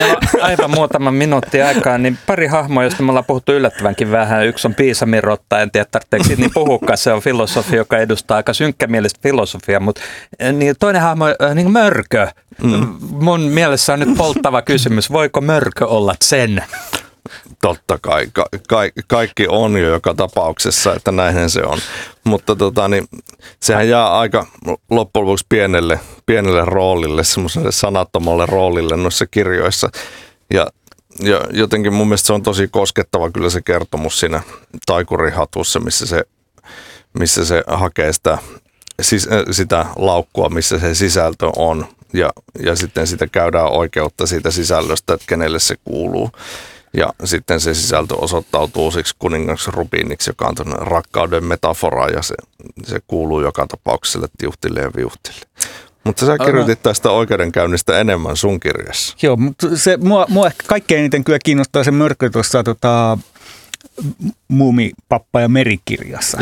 aivan muutama minuutti aikaa, niin pari hahmoa, josta me ollaan puhuttu yllättävänkin vähän. Yksi on Piisamirotta, en tiedä tarvitseeko siitä niin puhukaan, se on filosofi, joka edustaa aika synkkämielistä filosofiaa, mutta niin toinen hahmo, niin Mörkö. Mun mielessä on nyt polttava kysymys, voiko Mörkö olla sen? Totta kai. Kaikki on jo joka tapauksessa, että näinhän se on. Mutta niin, sehän jää aika loppujen lopuksi pienelle roolille, semmoiselle sanattomalle roolille noissa kirjoissa. Ja jotenkin mun mielestä se on tosi koskettava kyllä se kertomus siinä Taikurihatussa, missä se hakee sitä laukkua, missä se sisältö on. Ja sitten sitä käydään oikeutta siitä sisällöstä, että kenelle se kuuluu. Ja sitten se sisältö osoittautuu siksi kuningaksi rubiiniksi, joka on rakkauden metafora ja se kuuluu joka tapauksessa tiuhtille ja viuhtille. Mutta sä kirjoitit tästä oikeudenkäynnistä enemmän sun kirjassa. Joo, mutta se mua ehkä kaikkein eniten kyllä kiinnostaa se Mörkö tuossa Muumipappa ja merikirjassa,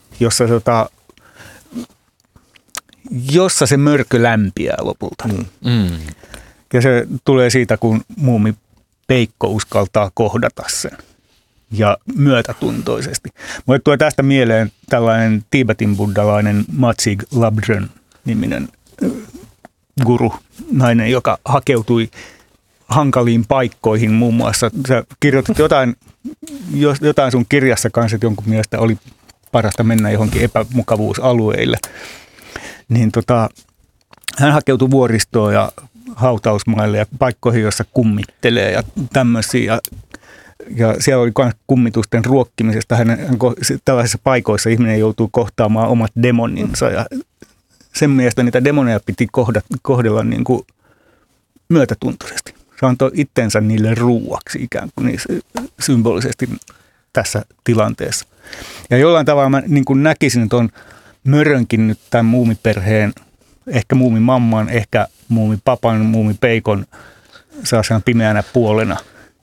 jossa se mörkö lämpiää lopulta. Ja se tulee siitä, kun muumi Peikko uskaltaa kohdata sen ja myötätuntoisesti. Mulle tulee tästä mieleen tällainen Tiibetin buddhalainen Matsig Labdrön niminen guru, nainen, joka hakeutui hankaliin paikkoihin muun muassa. Sä kirjoitit jotain sun kirjassa kanssa, että jonkun mielestä oli parasta mennä johonkin epämukavuusalueille. Niin hän hakeutui vuoristoon ja hautausmaille ja paikkoihin, joissa kummittelee ja tämmöisiä. Ja siellä oli kummitusten ruokkimisesta. Tällaisissa paikoissa ihminen joutuu kohtaamaan omat demoninsa ja sen mielestä niitä demoneja piti kohdella niin kuin myötätuntoisesti. Se antoi itsensä niille ruuaksi ikään kuin symbolisesti tässä tilanteessa. Ja jollain tavalla mä niin kuin näkisin tuon Mörönkin nyt tämän muumiperheen, ehkä muumimamman, ehkä muumipapan, muumipeikon sellaisena pimeänä puolena,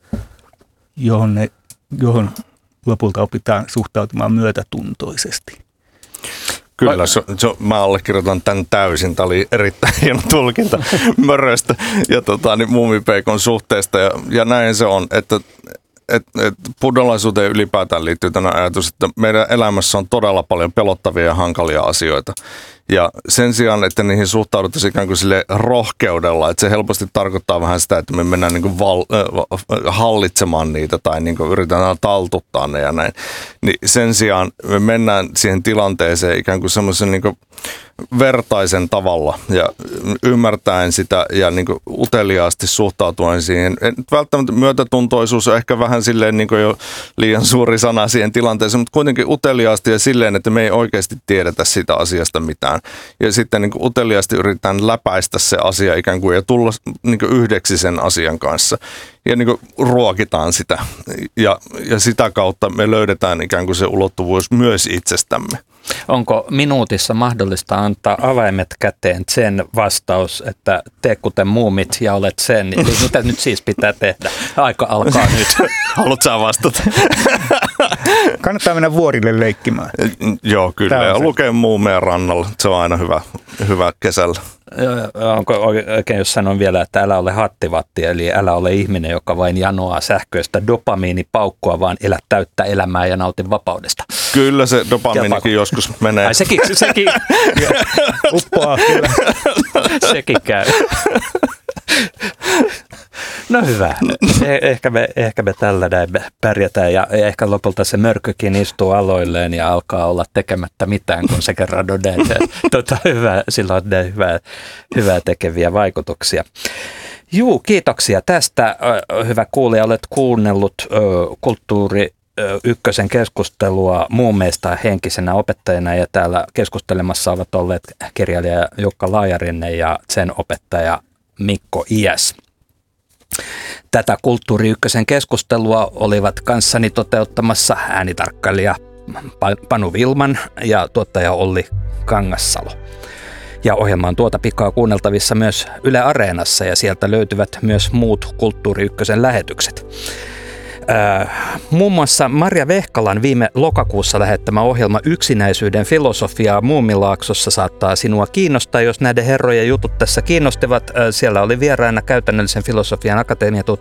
johon lopulta opitaan suhtautumaan myötätuntoisesti. Kyllä, mä allekirjoitan tämän täysin. Tämä oli erittäin hieno tulkinta Möröstä ja muumipeikon suhteesta. Ja näin se on, että buddhalaisuuteen ylipäätään liittyy tämä ajatus, että meidän elämässä on todella paljon pelottavia ja hankalia asioita. Ja sen sijaan, että niihin suhtauduttaisiin ikään kuin sille rohkeudella, että se helposti tarkoittaa vähän sitä, että me mennään niin kuin hallitsemaan niitä tai niin kuin yritetään taltuttaa ne ja näin. Niin sen sijaan me mennään siihen tilanteeseen ikään kuin semmoisen niin kuin vertaisen tavalla ja ymmärtäen sitä ja niin kuin uteliaasti suhtautuen siihen. Välttämättä myötätuntoisuus on ehkä vähän silleen niin kuin jo liian suuri sana siihen tilanteeseen, mutta kuitenkin uteliaasti ja silleen, että me ei oikeasti tiedetä sitä asiasta mitään. Ja sitten niin kuin uteliaasti yritetään läpäistä se asia ikään kuin ja tulla niin kuin yhdeksi sen asian kanssa. Ja niin kuin ruokitaan sitä ja sitä kautta me löydetään ikään kuin se ulottuvuus myös itsestämme. Onko minuutissa mahdollista antaa avaimet käteen sen vastaus, että tee kuten muumit ja olet sen? Eli mitä nyt siis pitää tehdä? Aika alkaa nyt. Haluatko sä vastata? Kannattaa mennä vuorille leikkimään. Joo, kyllä. Ja lukee muumeja rannalla. Se on aina hyvä kesällä. Onko oikein, jos sanon vielä, että älä ole hattivatti, eli älä ole ihminen, joka vain janoaa sähköistä dopamiinipaukkua, vaan elä täyttä elämää ja nauti vapaudesta. Kyllä se dopamiinikin joskus menee. Ai sekin uppoaa kyllä. Sekin käy. No hyvä. Ehkä me tällä näin pärjätään ja ehkä lopulta se mörkökin istuu aloilleen ja alkaa olla tekemättä mitään, kun se kerran on hyvä, sillä on hyvää tekeviä vaikutuksia. Juu, kiitoksia tästä. Hyvä kuulija, olet kuunnellut Kulttuuri Ykkösen keskustelua muumeista henkisenä opettajana ja täällä keskustelemassa ovat olleet kirjailija Jukka Laajarinne ja sen opettaja Mikko Iäs. Tätä Kulttuuri Ykkösen keskustelua olivat kanssani toteuttamassa äänitarkkailija Panu Vilman ja tuottaja Olli Kangassalo. Ja ohjelma on tuota pikaa kuunneltavissa myös Yle Areenassa ja sieltä löytyvät myös muut Kulttuuri Ykkösen lähetykset. Muun muassa Marja Vehkalan viime lokakuussa lähettämä ohjelma Yksinäisyyden filosofiaa Muumilaaksossa saattaa sinua kiinnostaa, jos näiden herrojen jutut tässä kiinnostavat. Siellä oli vieraana käytännöllisen filosofian akatemiatutkija